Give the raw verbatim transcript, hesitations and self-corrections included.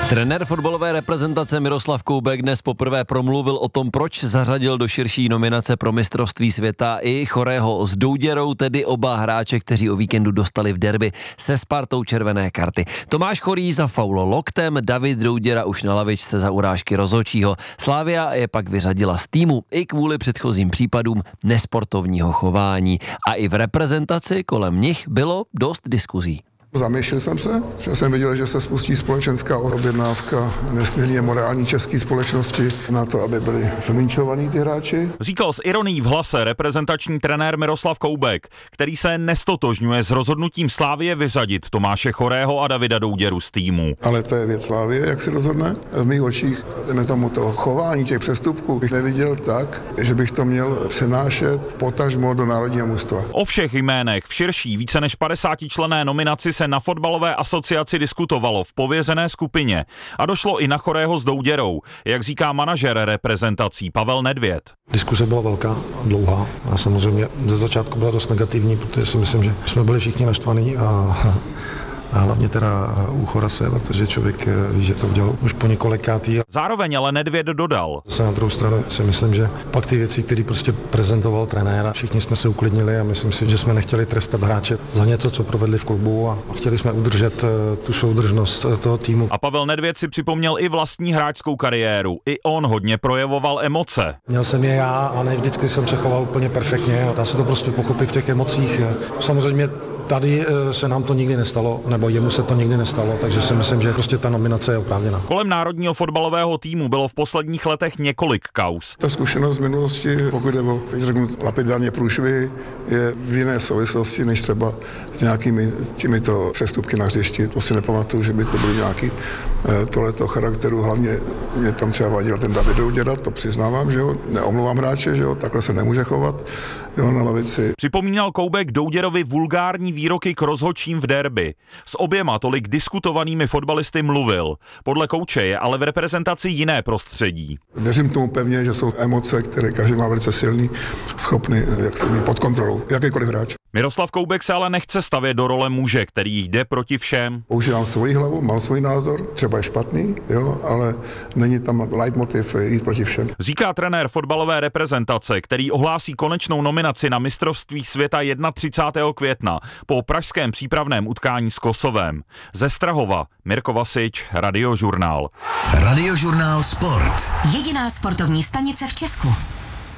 Trenér fotbalové reprezentace Miroslav Koubek dnes poprvé promluvil o tom, proč zařadil do širší nominace pro mistrovství světa i Chorého s Douděrou, tedy oba hráče, kteří o víkendu dostali v derby se Spartou červené karty. Tomáš Chorý za faul loktem, David Douděra už na lavičce za urážky rozhodčího. Slavia je pak vyřadila z týmu i kvůli předchozím případům nesportovního chování. A i v reprezentaci kolem nich bylo dost diskuzí. Zamýšlel jsem se, že jsem viděl, že se spustí společenská objednávka nesmírně morální české společnosti na to, aby byli zlinčovaní ty hráči. Říkal s ironií v hlase reprezentační trenér Miroslav Koubek, který se nestotožňuje s rozhodnutím Slavie vyřadit Tomáše Chorého a Davida Douděru z týmu. Ale to je věc Slavie, jak si rozhodne. V mých očích tomu to chování těch přestupků bych neviděl tak, že bych to měl přenášet potažmo do národního mužstva. O všech jménech v širší více než padesátičlenné nominaci se na fotbalové asociaci diskutovalo v pověřené skupině a došlo i na Chorého s Douděrou, jak říká manažer reprezentací Pavel Nedvěd. Diskuse byla velká, dlouhá a samozřejmě ze začátku byla dost negativní, protože si myslím, že jsme byli všichni naštvaní a A hlavně teda u Chorase, protože člověk ví, že to udělal už po několikátý. Zároveň ale Nedvěd dodal. Zase na druhou stranu si myslím, že pak ty věci, které prostě prezentoval trenér, všichni jsme se uklidnili a myslím si, že jsme nechtěli trestat hráče za něco, co provedli v klubu a chtěli jsme udržet tu soudržnost toho týmu. A Pavel Nedvěd si připomněl i vlastní hráčskou kariéru. I on hodně projevoval emoce. Měl jsem je já a ne vždycky jsem se choval úplně perfektně. Dá se to prostě pochopit v těch emocích. Samozřejmě tady se nám to nikdy nestalo, nebo jemu se to nikdy nestalo, takže si myslím, že prostě ta nominace je oprávněná. Kolem národního fotbalového týmu bylo v posledních letech několik kauz. Ta zkušenost z minulosti, pokud jde o, teď řeknu, lapidárně průšvihy, je v jiné souvislosti, než třeba s nějakými těmito přestupky na hřišti. To si nepamatuju, že by to byly nějaký eh, tohleto charakteru. Hlavně mě tam třeba vadil ten David Douděra, to přiznávám, že jo, neomluvám hráče, že jo, takhle se nemůže chovat, jo, na lavici. Připomínal Koubek Douděrovi vulgární výroky k rozhodčím v derby. S oběma tolik diskutovanými fotbalisty mluvil. Podle kouče je ale v reprezentaci jiné prostředí. Věřím tomu pevně, že jsou emoce, které každý má velice silný, schopný, jak se mít pod kontrolou, jakýkoliv hráč. Miroslav Koubek se ale nechce stavět do role muže, který jde proti všem. Používám svoji hlavu, mám svůj názor, třeba je špatný, jo, ale není tam leitmotiv jít proti všem. Říká trenér fotbalové reprezentace, který ohlásí konečnou nominaci na mistrovství světa třicátého prvního května po pražském přípravném utkání s Kosovem. Ze Strahova Mirko Vasič, Radiožurnál. Radiožurnál Sport. Jediná sportovní stanice v Česku.